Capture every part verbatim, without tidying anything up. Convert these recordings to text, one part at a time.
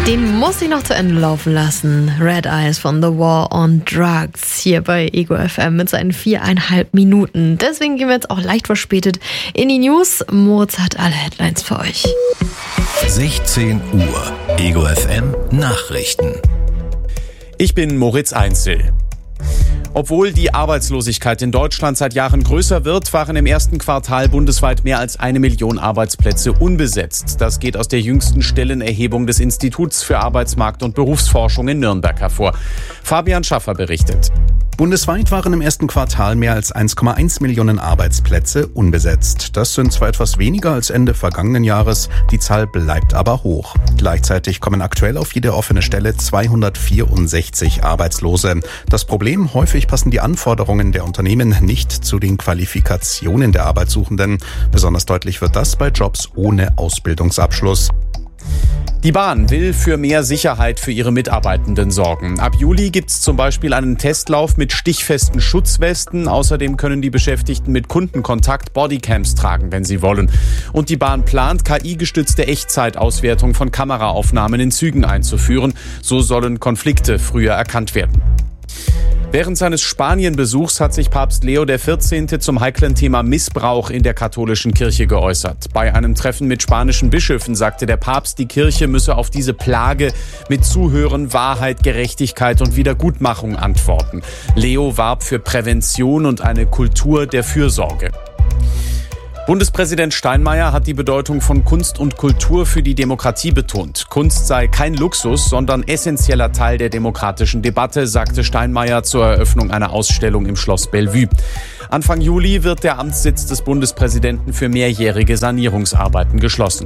Den muss ich noch zu Ende laufen lassen. Red Eyes von The War on Drugs hier bei Ego F M mit seinen viereinhalb Minuten. Deswegen gehen wir jetzt auch leicht verspätet in die News. Moritz hat alle Headlines für euch. sechzehn Uhr, Ego F M Nachrichten. Ich bin Moritz Einzel. Obwohl die Arbeitslosigkeit in Deutschland seit Jahren größer wird, waren im ersten Quartal bundesweit mehr als eine Million Arbeitsplätze unbesetzt. Das geht aus der jüngsten Stellenerhebung des Instituts für Arbeitsmarkt- und Berufsforschung in Nürnberg hervor. Fabian Schaffer berichtet. Bundesweit waren im ersten Quartal mehr als eins Komma eins Millionen Arbeitsplätze unbesetzt. Das sind zwar etwas weniger als Ende vergangenen Jahres, die Zahl bleibt aber hoch. Gleichzeitig kommen aktuell auf jede offene Stelle zweihundertvierundsechzig Arbeitslose. Das Problem: häufig passen die Anforderungen der Unternehmen nicht zu den Qualifikationen der Arbeitssuchenden. Besonders deutlich wird das bei Jobs ohne Ausbildungsabschluss. Die Bahn will für mehr Sicherheit für ihre Mitarbeitenden sorgen. Ab Juli gibt's zum Beispiel einen Testlauf mit stichfesten Schutzwesten. Außerdem können die Beschäftigten mit Kundenkontakt Bodycams tragen, wenn sie wollen. Und die Bahn plant, K I-gestützte Echtzeitauswertung von Kameraaufnahmen in Zügen einzuführen. So sollen Konflikte früher erkannt werden. Während seines Spanienbesuchs hat sich Papst Leo der vierzehnte zum heiklen Thema Missbrauch in der katholischen Kirche geäußert. Bei einem Treffen mit spanischen Bischöfen sagte der Papst, die Kirche müsse auf diese Plage mit Zuhören, Wahrheit, Gerechtigkeit und Wiedergutmachung antworten. Leo warb für Prävention und eine Kultur der Fürsorge. Bundespräsident Steinmeier hat die Bedeutung von Kunst und Kultur für die Demokratie betont. Kunst sei kein Luxus, sondern essentieller Teil der demokratischen Debatte, sagte Steinmeier zur Eröffnung einer Ausstellung im Schloss Bellevue. Anfang Juli wird der Amtssitz des Bundespräsidenten für mehrjährige Sanierungsarbeiten geschlossen.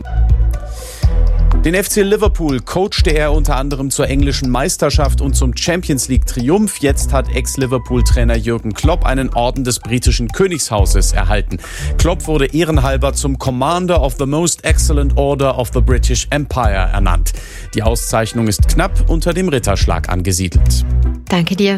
Den F C Liverpool coachte er unter anderem zur englischen Meisterschaft und zum Champions-League-Triumph. Jetzt hat Ex-Liverpool-Trainer Jürgen Klopp einen Orden des britischen Königshauses erhalten. Klopp wurde ehrenhalber zum Commander of the Most Excellent Order of the British Empire ernannt. Die Auszeichnung ist knapp unter dem Ritterschlag angesiedelt. Danke dir.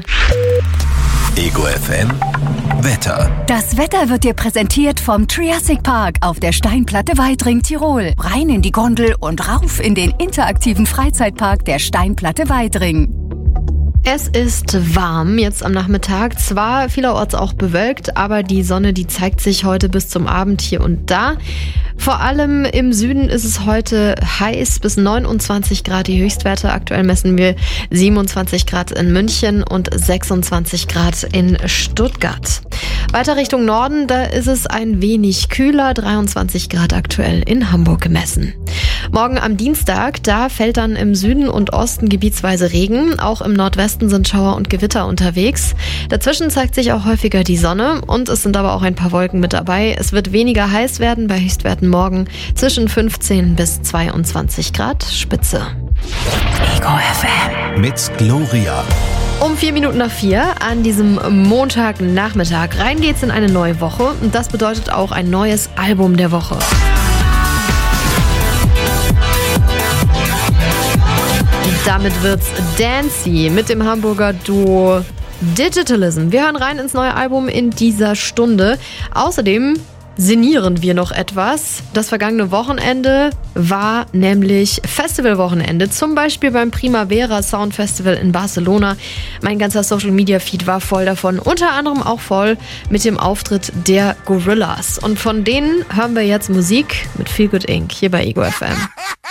Ego F M Wetter. Das Wetter wird dir präsentiert vom Triassic Park auf der Steinplatte Weidring, Tirol. Rein in die Gondel und rauf in den interaktiven Freizeitpark der Steinplatte Weidring. Es ist warm jetzt am Nachmittag, zwar vielerorts auch bewölkt, aber die Sonne, die zeigt sich heute bis zum Abend hier und da. Vor allem im Süden ist es heute heiß, bis neunundzwanzig Grad die Höchstwerte. Aktuell messen wir siebenundzwanzig Grad in München und sechsundzwanzig Grad in Stuttgart. Weiter Richtung Norden, da ist es ein wenig kühler, dreiundzwanzig Grad aktuell in Hamburg gemessen. Morgen am Dienstag, da fällt dann im Süden und Osten gebietsweise Regen. Auch im Nordwesten sind Schauer und Gewitter unterwegs. Dazwischen zeigt sich auch häufiger die Sonne und es sind aber auch ein paar Wolken mit dabei. Es wird weniger heiß werden, bei Höchstwerten morgen zwischen fünfzehn bis zweiundzwanzig Grad Spitze. Ego F M mit Gloria. Um vier Minuten nach vier an diesem Montagnachmittag. Rein geht's in eine neue Woche und das bedeutet auch ein neues Album der Woche. Damit wird's Dancy mit dem Hamburger Duo Digitalism. Wir hören rein ins neue Album in dieser Stunde. Außerdem sinnieren wir noch etwas. Das vergangene Wochenende war nämlich Festivalwochenende, zum Beispiel beim Primavera Sound Festival in Barcelona. Mein ganzer Social Media Feed war voll davon, unter anderem auch voll mit dem Auftritt der Gorillaz. Und von denen hören wir jetzt Musik mit Feel Good Incorporated hier bei Ego F M.